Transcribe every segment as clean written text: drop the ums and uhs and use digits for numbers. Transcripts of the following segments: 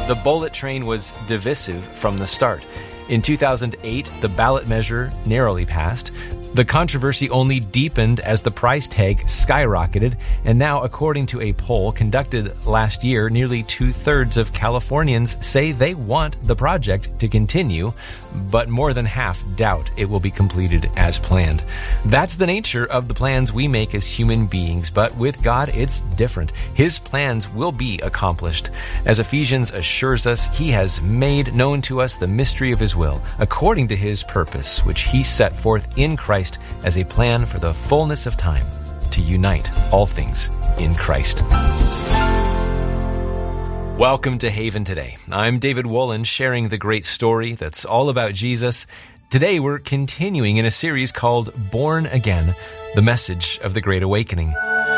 The bullet train was divisive from the start. In 2008, the ballot measure narrowly passed. The controversy only deepened as the price tag skyrocketed, and now, according to a poll conducted last year, nearly 2/3 of Californians say they want the project to continue, but more than half doubt it will be completed as planned. That's the nature of the plans we make as human beings, but with God, it's different. His plans will be accomplished. As Ephesians assures us, He has made known to us the mystery of His will, according to His purpose, which He set forth in Christ as a plan for the fullness of time, to unite all things in Christ. Welcome to Haven Today. I'm David Wolin, sharing the great story that's all about Jesus. Today we're continuing in a series called Born Again, the message of the Great Awakening.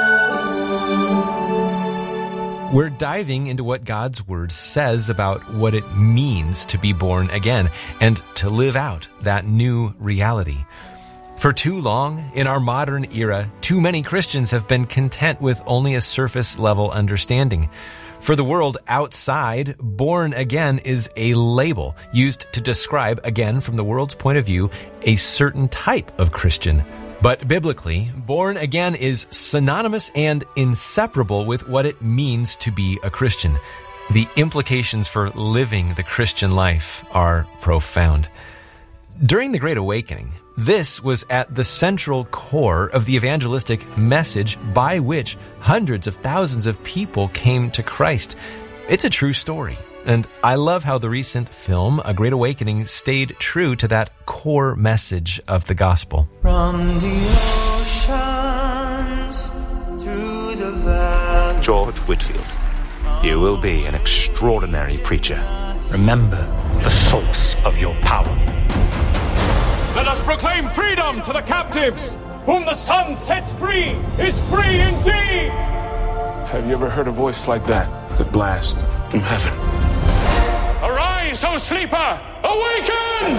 We're diving into what God's Word says about what it means to be born again and to live out that new reality. For too long, in our modern era, too many Christians have been content with only a surface-level understanding. For the world outside, born again is a label used to describe, again from the world's point of view, a certain type of Christian. But biblically, born again is synonymous and inseparable with what it means to be a Christian. The implications for living the Christian life are profound. During the Great Awakening, this was at the central core of the evangelistic message by which hundreds of thousands of people came to Christ. It's a true story, and I love how the recent film, A Great Awakening, stayed true to that core message of the gospel. From the oceans through the valley. George Whitefield, you will be an extraordinary preacher. Remember the source of your power. Let us proclaim freedom to the captives! Whom the Son sets free is free indeed! Have you ever heard a voice like that? The blast from heaven. Arise, O sleeper! Awaken!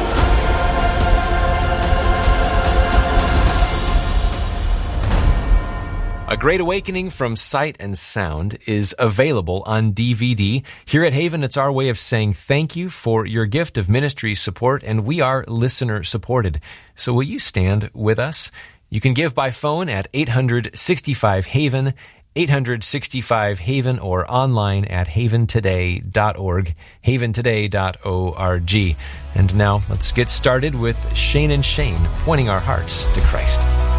A Great Awakening from Sight and Sound is available on DVD. Here at Haven, it's our way of saying thank you for your gift of ministry support, and we are listener-supported. So will you stand with us? You can give by phone at 865-HAVEN, 865-HAVEN, or online at haventoday.org, haventoday.org. And now, let's get started with Shane and Shane pointing our hearts to Christ.